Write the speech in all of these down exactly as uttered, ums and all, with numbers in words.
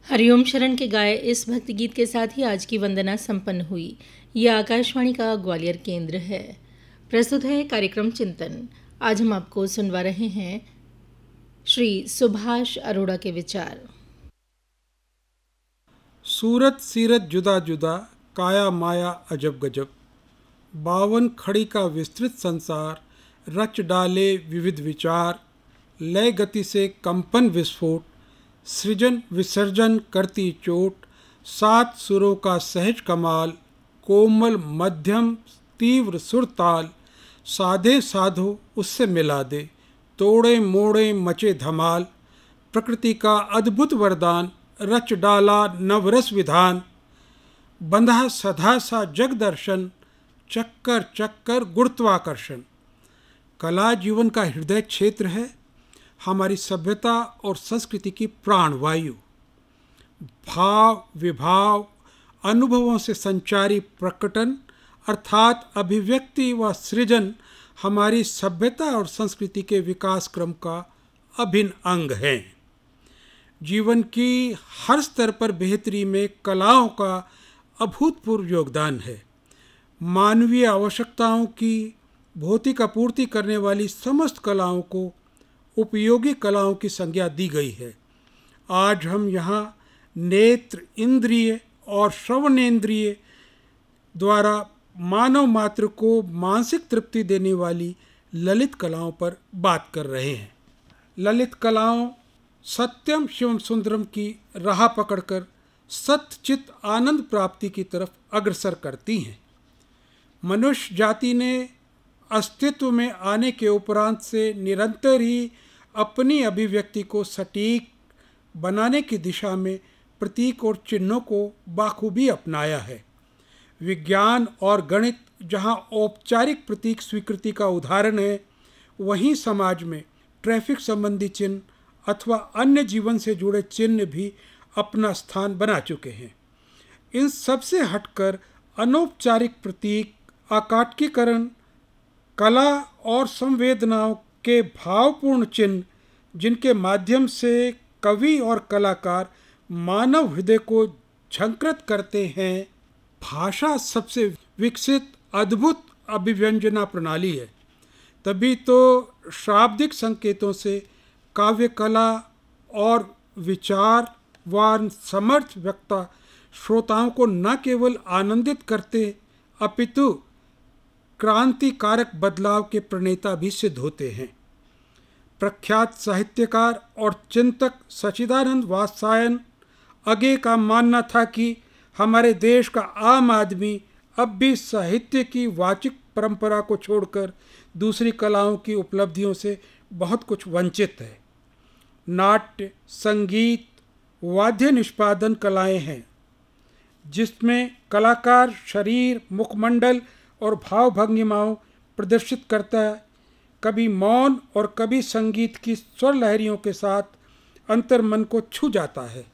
हरिओम शरण के गाए इस भक्ति गीत के साथ ही आज की वंदना संपन्न हुई। यह आकाशवाणी का ग्वालियर केंद्र है। प्रस्तुत है कार्यक्रम चिंतन। आज हम आपको सुनवा रहे हैं श्री सुभाष अरोड़ा के विचार। सूरत सीरत जुदा जुदा, काया माया अजब गजब, बावन खड़ी का विस्तृत संसार, रच डाले विविध विचार, लय गति से कंपन विस्फोट, सृजन विसर्जन करती चोट, सात सुरों का सहज कमाल, कोमल मध्यम तीव्र सुर ताल, साधे साधो उससे मिला दे, तोड़े मोड़े मचे धमाल, प्रकृति का अद्भुत वरदान, रच डाला नवरस विधान, बंधा सधा सा जग दर्शन, चक्कर चक्कर गुरुत्वाकर्षण। कला जीवन का हृदय क्षेत्र है, हमारी सभ्यता और संस्कृति की प्राणवायु। भाव विभाव अनुभवों से संचारी प्रकटन अर्थात अभिव्यक्ति व सृजन हमारी सभ्यता और संस्कृति के विकास क्रम का अभिन्न अंग है। जीवन की हर स्तर पर बेहतरी में कलाओं का अभूतपूर्व योगदान है। मानवीय आवश्यकताओं की भौतिक आपूर्ति करने वाली समस्त कलाओं को उपयोगी कलाओं की संज्ञा दी गई है। आज हम यहाँ नेत्र इंद्रिय और श्रवणेंद्रिय द्वारा मानव मात्र को मानसिक तृप्ति देने वाली ललित कलाओं पर बात कर रहे हैं। ललित कलाओं सत्यम शिवम सुंदरम की राह पकड़कर सत्यचित आनंद प्राप्ति की तरफ अग्रसर करती हैं। मनुष्य जाति ने अस्तित्व में आने के उपरांत से निरंतर ही अपनी अभिव्यक्ति को सटीक बनाने की दिशा में प्रतीक और चिन्हों को बाखूबी अपनाया है। विज्ञान और गणित जहाँ औपचारिक प्रतीक स्वीकृति का उदाहरण है, वहीं समाज में ट्रैफिक संबंधी चिन्ह अथवा अन्य जीवन से जुड़े चिन्ह भी अपना स्थान बना चुके हैं। इन सब से हटकर अनौपचारिक प्रतीक, आकाटकीकरण, कला और संवेदनाओं के भावपूर्ण चिन्ह, जिनके माध्यम से कवि और कलाकार मानव हृदय को झंकृत करते हैं। भाषा सबसे विकसित अद्भुत अभिव्यंजना प्रणाली है, तभी तो शाब्दिक संकेतों से काव्य कला और विचारवान समर्थ वक्ता श्रोताओं को न केवल आनंदित करते अपितु क्रांतिकारक बदलाव के प्रणेता भी सिद्ध होते हैं। प्रख्यात साहित्यकार और चिंतक सच्चिदानंद वात्स्यायन अगे का मानना था कि हमारे देश का आम आदमी अब भी साहित्य की वाचिक परंपरा को छोड़कर दूसरी कलाओं की उपलब्धियों से बहुत कुछ वंचित है। नाट्य, संगीत, वाद्य निष्पादन कलाएं हैं, जिसमें कलाकार शरीर, मुखमंडल और भाव भंगिमाओं प्रदर्शित करता है। कभी मौन और कभी संगीत की स्वर लहरियों के साथ अंतर्मन को छू जाता है।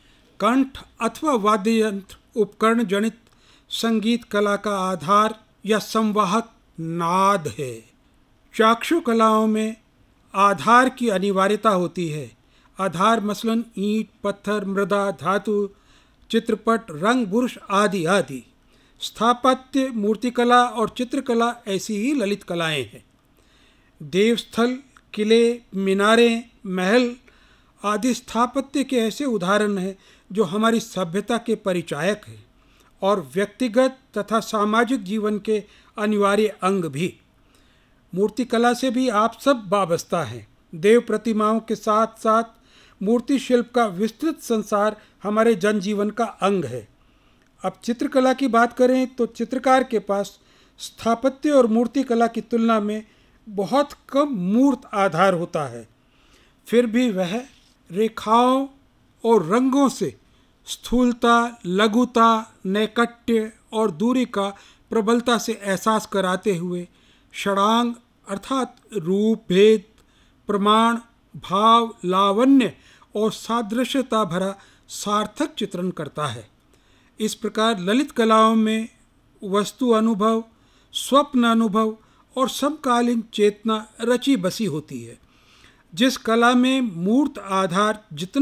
कंठ अथवा वाद्य यंत्र उपकरण जनित संगीत कला का आधार या संवाहक नाद है। चाक्षु कलाओं में आधार की अनिवार्यता होती है। आधार मसलन ईंट, पत्थर, मृदा, धातु, चित्रपट, रंग, बुरुश आदि आदि। स्थापत्य, मूर्तिकला और चित्रकला ऐसी ही ललित कलाएं हैं। देवस्थल, किले, मीनारें, महल आदि स्थापत्य के ऐसे उदाहरण हैं जो हमारी सभ्यता के परिचायक हैं और व्यक्तिगत तथा सामाजिक जीवन के अनिवार्य अंग भी। मूर्तिकला से भी आप सब वाबस्ता हैं। देव प्रतिमाओं के साथ साथ मूर्ति शिल्प का विस्तृत संसार हमारे जनजीवन का अंग है। अब चित्रकला की बात करें तो चित्रकार के पास स्थापत्य और मूर्तिकला की तुलना में बहुत कम मूर्त आधार होता है, फिर भी वह रेखाओं और रंगों से स्थूलता, लघुता, नैकट्य और दूरी का प्रबलता से एहसास कराते हुए षडांग अर्थात रूप भेद, प्रमाण, भाव, लावण्य और सादृश्यता भरा सार्थक चित्रण करता है। इस प्रकार ललित कलाओं में वस्तु अनुभव, स्वप्न अनुभव और समकालीन चेतना रची बसी होती है। जिस कला में मूर्त आधार जितना